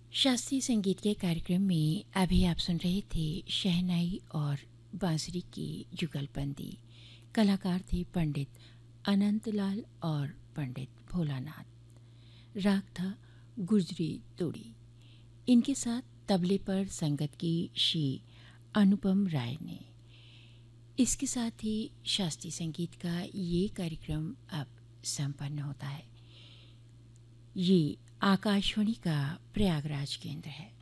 शास्त्रीय संगीत के कार्यक्रम में अभी आप सुन रहे थे शहनाई और बांसुरी की जुगलबंदी। कलाकार थे पंडित अनंतलाल और पंडित भोलानाथ। राग था गुजरी तोड़ी। इनके साथ तबले पर संगत की श्री अनुपम राय ने। इसके साथ ही शास्त्रीय संगीत का ये कार्यक्रम अब संपन्न होता है। ये आकाशवाणी का प्रयागराज केंद्र है।